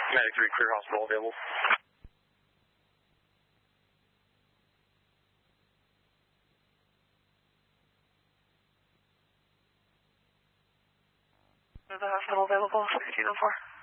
Medic 3, clear hospital available. Is the hospital available, 1604?